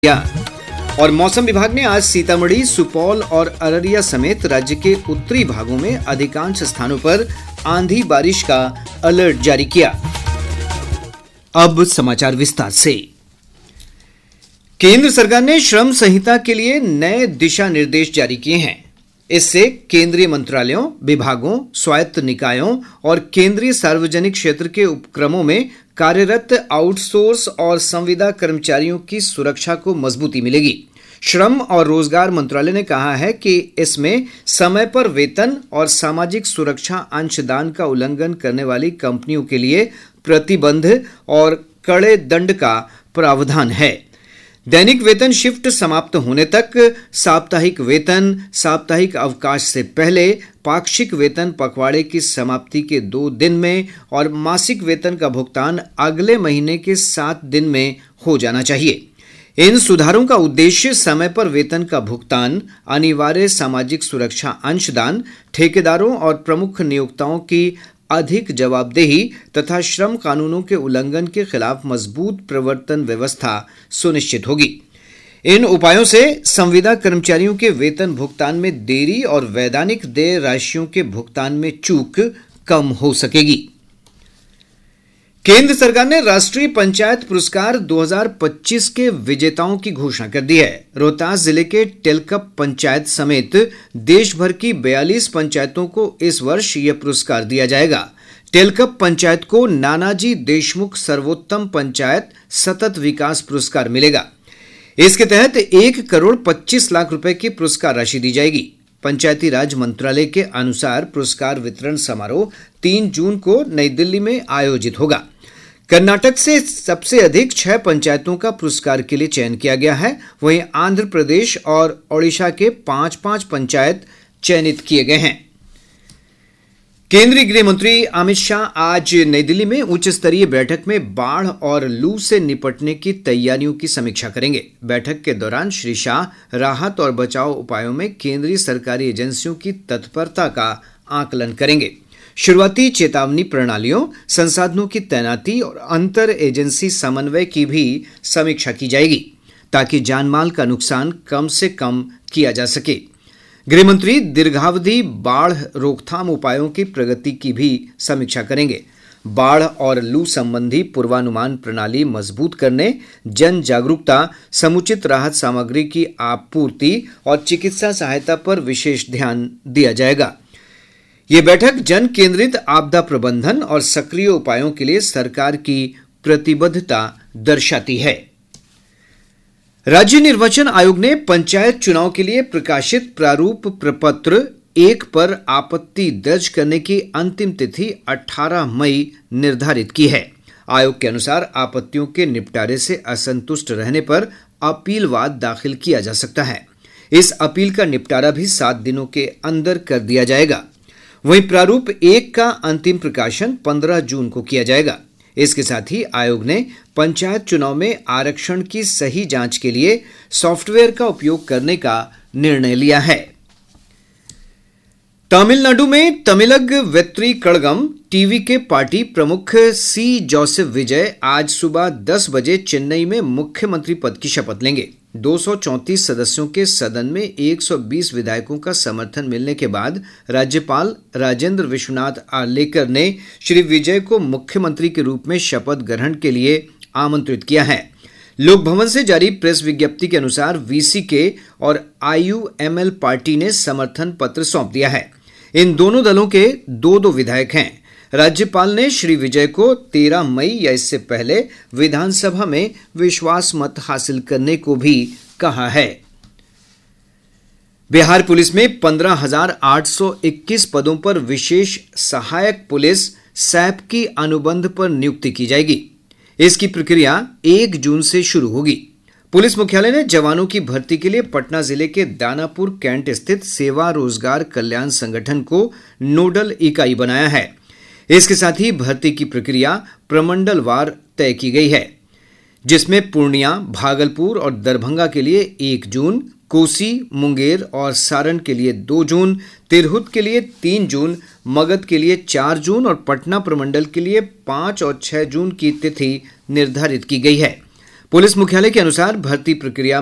और मौसम विभाग ने आज सीतामढ़ी, सुपौल और अररिया समेत राज्य के उत्तरी भागों में अधिकांश स्थानों पर आंधी बारिश का अलर्ट जारी किया। अब समाचार विस्तार से। केंद्र सरकार ने श्रम संहिता के लिए नए दिशा निर्देश जारी किए हैं। इससे केंद्रीय मंत्रालयों, विभागों, स्वायत्त निकायों और केंद्रीय सार्वजनिक क्षेत्र के उपक्रमों में कार्यरत आउटसोर्स और संविदा कर्मचारियों की सुरक्षा को मजबूती मिलेगी। श्रम और रोजगार मंत्रालय ने कहा है कि इसमें समय पर वेतन और सामाजिक सुरक्षा अंशदान का उल्लंघन करने वाली कंपनियों के लिए प्रतिबंध और कड़े दंड का प्रावधान है। दैनिक वेतन शिफ्ट समाप्त होने तक, साप्ताहिक वेतन, साप्ताहिक अवकाश से पहले, पाक्षिक वेतन पखवाड़े की समाप्ति के 2 दिन में और मासिक वेतन का भुगतान अगले महीने के 7 दिन में हो जाना चाहिए। इन सुधारों का उद्देश्य समय पर वेतन का भुगतान, अनिवार्य सामाजिक सुरक्षा अंशदान, ठेकेदारों और प्रमुख नियोक्ताओं की अधिक जवाबदेही तथा श्रम कानूनों के उल्लंघन के खिलाफ मजबूत प्रवर्तन व्यवस्था सुनिश्चित होगी। इन उपायों से संविदा कर्मचारियों के वेतन भुगतान में देरी और वैधानिक देय राशियों के भुगतान में चूक कम हो सकेगी। केंद्र सरकार ने राष्ट्रीय पंचायत पुरस्कार 2025 के विजेताओं की घोषणा कर दी है। रोहतास जिले के टेलकप पंचायत समेत देश भर की 42 पंचायतों को इस वर्ष यह पुरस्कार दिया जाएगा। टेलकप पंचायत को नानाजी देशमुख सर्वोत्तम पंचायत सतत विकास पुरस्कार मिलेगा। इसके तहत 1,25,00,000 रुपए की पुरस्कार राशि दी जाएगी। पंचायती राज मंत्रालय के अनुसार पुरस्कार वितरण समारोह 3 जून को नई दिल्ली में आयोजित होगा। कर्नाटक से सबसे अधिक 6 पंचायतों का पुरस्कार के लिए चयन किया गया है। वहीं आंध्र प्रदेश और ओडिशा के 5-5 पंचायत चयनित किए गए हैं। केंद्रीय गृह मंत्री अमित शाह आज नई दिल्ली में उच्च स्तरीय बैठक में बाढ़ और लू से निपटने की तैयारियों की समीक्षा करेंगे। बैठक के दौरान श्री शाह राहत और बचाव उपायों में केंद्रीय सरकारी एजेंसियों की तत्परता का आकलन करेंगे। शुरुआती चेतावनी प्रणालियों, संसाधनों की तैनाती और अंतर एजेंसी समन्वय की भी समीक्षा की जाएगी ताकि जानमाल का नुकसान कम से कम किया जा सके। गृहमंत्री दीर्घावधि बाढ़ रोकथाम उपायों की प्रगति की भी समीक्षा करेंगे। बाढ़ और लू संबंधी पूर्वानुमान प्रणाली मजबूत करने, जन जागरूकता, समुचित राहत सामग्री की आपूर्ति और चिकित्सा सहायता पर विशेष ध्यान दिया जाएगा। ये बैठक जन केंद्रित आपदा प्रबंधन और सक्रिय उपायों के लिए सरकार की प्रतिबद्धता दर्शाती है। राज्य निर्वाचन आयोग ने पंचायत चुनाव के लिए प्रकाशित प्रारूप प्रपत्र 1 पर आपत्ति दर्ज करने की अंतिम तिथि 18 मई निर्धारित की है। आयोग के अनुसार आपत्तियों के निपटारे से असंतुष्ट रहने पर अपीलवाद दाखिल किया जा सकता है। इस अपील का निपटारा भी 7 दिनों के अंदर कर दिया जाएगा। वहीं प्रारूप 1 का अंतिम प्रकाशन 15 जून को किया जाएगा। इसके साथ ही आयोग ने पंचायत चुनाव में आरक्षण की सही जांच के लिए सॉफ्टवेयर का उपयोग करने का निर्णय लिया है। तमिलनाडु में तमिलग वेत्री कड़गम टीवी के पार्टी प्रमुख सी जोसेफ विजय आज सुबह 10 बजे चेन्नई में मुख्यमंत्री पद की शपथ लेंगे। 234 सदस्यों के सदन में 120 विधायकों का समर्थन मिलने के बाद राज्यपाल राजेंद्र विश्वनाथ आर्लेकर ने श्री विजय को मुख्यमंत्री के रूप में शपथ ग्रहण के लिए आमंत्रित किया है। लोक भवन से जारी प्रेस विज्ञप्ति के अनुसार वीसीके और आईयूएमएल पार्टी ने समर्थन पत्र सौंप दिया है। इन दोनों दलों के 2-2 विधायक हैं। राज्यपाल ने श्री विजय को 13 मई या इससे पहले विधानसभा में विश्वास मत हासिल करने को भी कहा है। बिहार पुलिस में 15,821 पदों पर विशेष सहायक पुलिस सैप की अनुबंध पर नियुक्ति की जाएगी। इसकी प्रक्रिया 1 जून से शुरू होगी। पुलिस मुख्यालय ने जवानों की भर्ती के लिए पटना जिले के दानापुर कैंट स्थित सेवा रोजगार कल्याण संगठन को नोडल इकाई बनाया है। इसके साथ ही भर्ती की प्रक्रिया प्रमंडलवार तय की गई है, जिसमें पूर्णिया, भागलपुर और दरभंगा के लिए 1 जून, कोसी, मुंगेर और सारण के लिए 2 जून, तिरहुत के लिए 3 जून, मगध के लिए 4 जून और पटना प्रमंडल के लिए 5 और 6 जून की तिथि निर्धारित की गई है। पुलिस मुख्यालय के अनुसार भर्ती प्रक्रिया